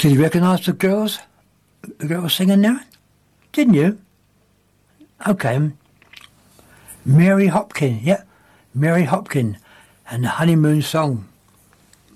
Did you recognise the girls? The girls singing there? Didn't you? Okay. Mary Hopkin, yeah. Mary Hopkin and the Honeymoon Song.